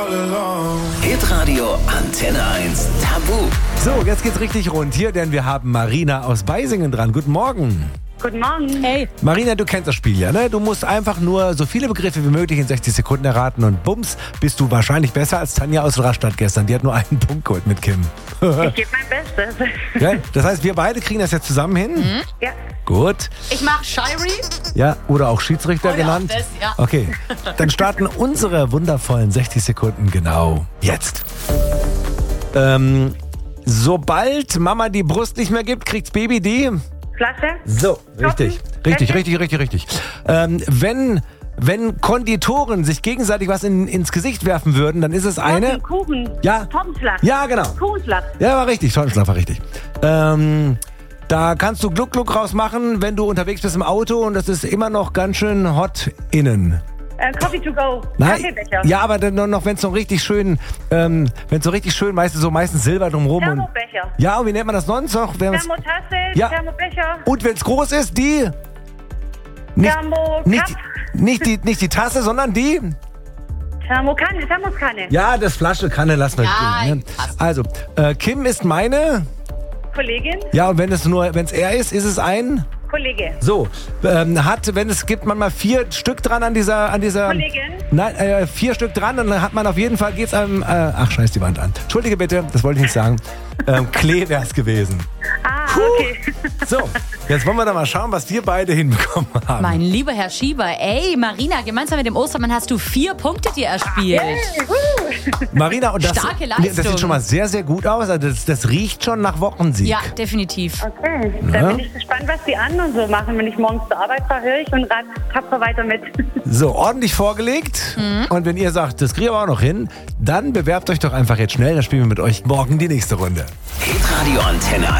Hitradio Antenne 1 Tabu. So, jetzt geht's richtig rund hier, denn wir haben Marina aus Beisingen dran. Guten Morgen. Guten Morgen. Hey. Marina, du kennst das Spiel ja, ne? Du musst einfach nur so viele Begriffe wie möglich in 60 Sekunden erraten und bums, bist du wahrscheinlich besser als Tanja aus Rastatt gestern. Die hat nur einen Punkt geholt mit Kim. Ich gebe mein Bestes. Ja, das heißt, wir beide kriegen das jetzt zusammen hin? Ja. Gut. Ich mache Shirey. Ja, oder auch Schiedsrichter genannt. das, ja. Okay, dann starten unsere wundervollen 60 Sekunden genau jetzt. Sobald Mama die Brust nicht mehr gibt, kriegt's Baby die... Flasche? So, richtig. Flasche? Richtig. Wenn Konditoren sich gegenseitig was ins Gesicht werfen würden, dann ist es eine... Kuchen. Ja. Tortenflasch. Ja, genau. Kuchenflasch. Ja, war richtig. Tortenschlaf war richtig. Da kannst du Gluck-Gluck rausmachen, wenn du unterwegs bist im Auto und das ist immer noch ganz schön hot innen. Coffee to go. Nein, Kaffeebecher. ja, aber dann noch, wenn es so richtig schön, meistens Silber drumherum. Thermobecher. Ja, und wie nennt man das sonst noch? Thermotasse, Ja. Thermobecher, Und wenn es groß ist, die... Nicht die Tasse, sondern die... Thermoskanne. Ja, das Flasche, Kanne, lassen wir Ja, gehen. Also, Kim ist meine... Kollegin, Ja, und wenn es er ist es ein... Kollege. So, es gibt manchmal 4 Stück dran an dieser... Kollegin. Nein, 4 Stück dran und dann hat man auf jeden Fall, geht's einem... scheiß die Wand an. Entschuldige bitte, das wollte ich nicht sagen. Klee wär's gewesen. Okay. So, jetzt wollen wir da mal schauen, was wir beide hinbekommen haben. Mein lieber Herr Schieber, ey, Marina, gemeinsam mit dem Ostermann hast du 4 Punkte dir erspielt. Marina, und Starke Leistung. das sieht schon mal sehr, sehr gut aus. Also das riecht schon nach Wochensieg. Ja, definitiv. Okay, dann bin ich gespannt, was die anderen so machen. Wenn ich morgens zur Arbeit fahre, höre ich und rat tapfer weiter mit. So, ordentlich vorgelegt. Und wenn ihr sagt, das kriegen wir auch noch hin, dann bewerbt euch doch einfach jetzt schnell. Dann spielen wir mit euch morgen die nächste Runde. Hitradio Antenne